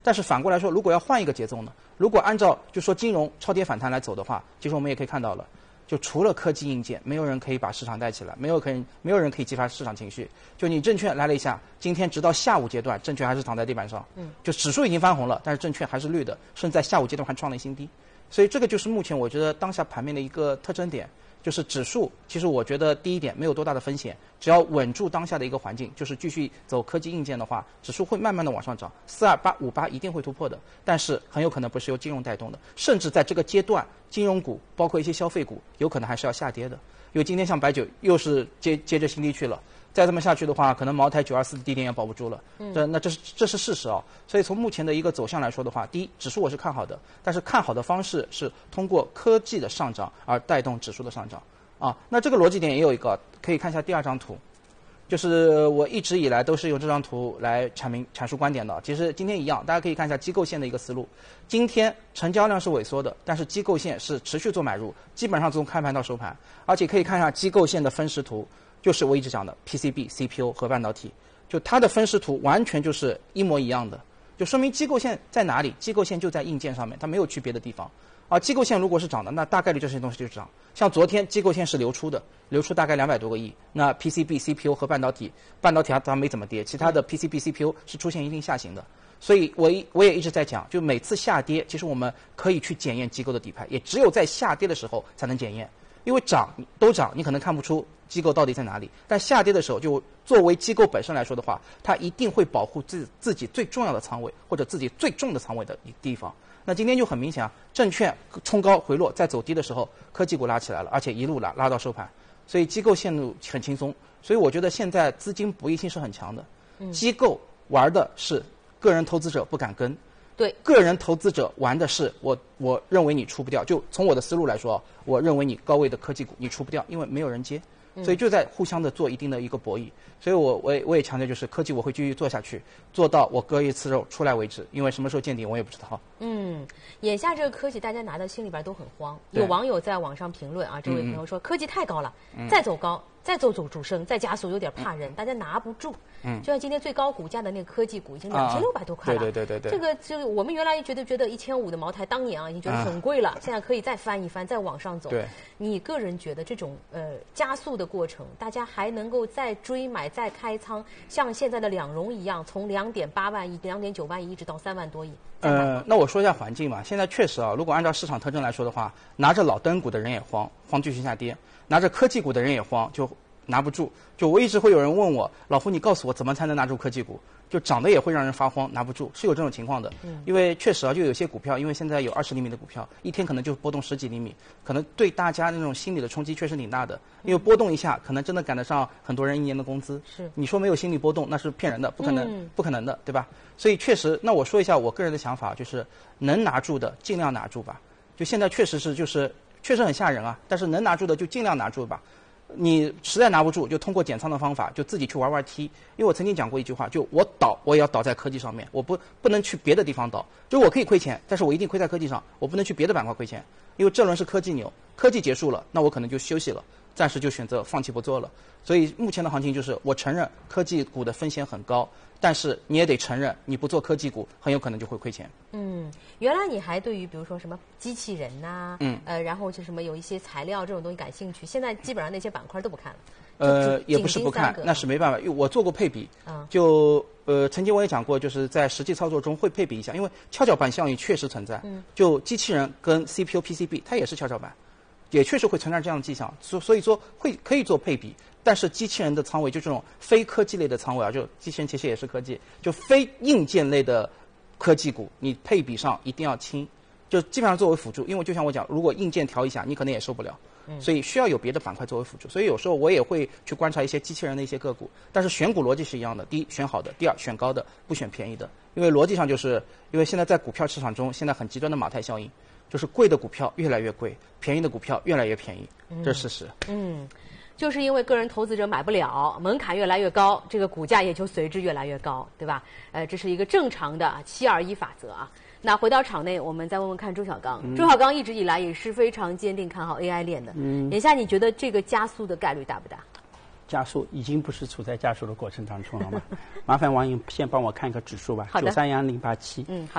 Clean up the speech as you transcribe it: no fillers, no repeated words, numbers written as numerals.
但是反过来说，如果要换一个节奏呢？如果按照就说金融超跌反弹来走的话，其实我们也可以看到了，就除了科技硬件，没有人可以把市场带起来，没有人可以激发市场情绪。就你证券来了一下，今天直到下午阶段，证券还是躺在地板上，就指数已经翻红了，但是证券还是绿的，甚至在下午阶段还创了新低。所以这个就是目前我觉得当下盘面的一个特征点。就是指数，其实我觉得第一点没有多大的风险，只要稳住当下的一个环境，就是继续走科技硬件的话，指数会慢慢的往上涨，42858一定会突破的，但是很有可能不是由金融带动的，甚至在这个阶段，金融股包括一些消费股，有可能还是要下跌的，因为今天像白酒又是接着新低去了。再这么下去的话，可能茅台924的低点也保不住了。这是事实啊。所以从目前的一个走向来说的话，第一，指数我是看好的，但是看好的方式是通过科技的上涨而带动指数的上涨啊。那这个逻辑点也有一个，可以看一下第二张图，就是我一直以来都是用这张图来阐述观点的。其实今天一样，大家可以看一下机构线的一个思路。今天成交量是萎缩的，但是机构线是持续做买入，基本上从开盘到收盘，而且可以看一下机构线的分时图。就是我一直讲的 PCB、CPU 和半导体，就它的分时图完全就是一模一样的，就说明机构线在哪里？机构线就在硬件上面，它没有去别的地方。而机构线如果是涨的，那大概率这些东西就是涨。像昨天机构线是流出的，流出大概200多个亿。那 PCB、CPU 和半导体它没怎么跌，其他的 PCB、CPU 是出现一定下行的。所以我也一直在讲，就每次下跌，其实我们可以去检验机构的底牌，也只有在下跌的时候才能检验。因为都涨，你可能看不出机构到底在哪里。但下跌的时候，就作为机构本身来说的话，它一定会保护自己最重要的仓位或者自己最重的仓位的地方。那今天就很明显啊，证券冲高回落，在走低的时候，科技股拉起来了，而且一路拉到收盘，所以机构线路很轻松。所以我觉得现在资金博弈性是很强的，机构玩的是个人投资者不敢跟。 对， 个人投资者玩的是我认为你出不掉，就从我的思路来说，我认为你高位的科技股你出不掉，因为没有人接，所以就在互相的做一定的一个博弈。所以我也强调，就是科技我会继续做下去，做到我割一次肉出来为止，因为什么时候见顶我也不知道。 眼下这个科技大家拿到心里边都很慌，有网友在网上评论啊，这位朋友说科技太高了，再走高。再走主升，再加速有点怕人，大家拿不住。就像今天最高股价的那个科技股已经2600多块了。 对。 这个就是我们原来觉得1500的茅台当年啊已经觉得很贵了，现在可以再翻一翻，再往上走。 对， 你个人觉得这种加速的过程，大家还能够再追买、再开仓，像现在的两融一样，从2.8万亿、2.9万亿一直到3万多亿。 那我说一下环境嘛。现在确实啊，如果按照市场特征来说的话，拿着老灯股的人也慌继续下跌。拿着科技股的人也慌，就拿不住。就我一直会有人问我，老胡你告诉我怎么才能拿住科技股？就涨得也会让人发慌，拿不住，是有这种情况的。因为确实啊，就有些股票，因为现在有20厘米的股票，一天可能就波动10几厘米，可能对大家那种心理的冲击确实挺大的。因为波动一下，可能真的赶得上很多人1年的工资。 是， 你说没有心理波动，那是骗人的，不可能的，对吧？所以确实，那我说一下我个人的想法，就是能拿住的尽量拿住吧。就现在确实很吓人啊，但是能拿住的就尽量拿住吧。你实在拿不住，就通过减仓的方法，就自己去玩 T。因为我曾经讲过一句话，就我也要倒在科技上面，我不能去别的地方倒。就我可以亏钱，但是我一定亏在科技上，我不能去别的板块亏钱。因为这轮是科技牛，科技结束了，那我可能就休息了，暂时就选择放弃不做了。所以目前的行情就是，我承认科技股的风险很高，但是你也得承认，你不做科技股，很有可能就会亏钱。 原来你还对于比如说什么机器人呐，然后就什么有一些材料这种东西感兴趣，现在基本上那些板块都不看了。 也不是不看，那是没办法，因为我做过配比。曾经我也讲过，就是在实际操作中会配比一下，因为跷跷板效应确实存在。就机器人跟 CPU、PCB， 它也是跷跷板，也确实会存在这样的迹象。所以说可以做配比，但是机器人的仓位就这种非科技类的仓位啊，就机器人其实也是科技，就非硬件类的科技股，你配比上一定要轻，就基本上作为辅助。因为就像我讲，如果硬件调一下，你可能也受不了。所以需要有别的板块作为辅助，所以有时候我也会去观察一些机器人的一些个股，但是选股逻辑是一样的：第一，选好的；第二，选高的，不选便宜的。因为逻辑上就是因为现在在股票市场中，现在很极端的马太效应，就是贵的股票越来越贵，便宜的股票越来越便宜，这是事实。 就是因为个人投资者买不了，门槛越来越高，这个股价也就随之越来越高，对吧？这是一个正常的721法则啊。那回到场内，我们再问问看周小刚。周小刚一直以来也是非常坚定看好 AI 链的。眼下你觉得这个加速的概率大不大？ 加速，已经不是处在加速的过程当中了嘛。麻烦王颖先帮我看一个指数吧，931087。 好。